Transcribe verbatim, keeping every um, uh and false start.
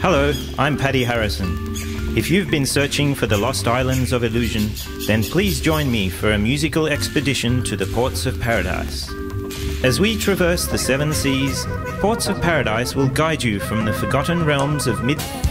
Hello, I'm Paddy Harrison. If you've been searching for the lost islands of illusion, then please join me for a musical expedition to the Ports of Paradise. As we traverse the seven seas, Ports of Paradise will guide you from the forgotten realms of mid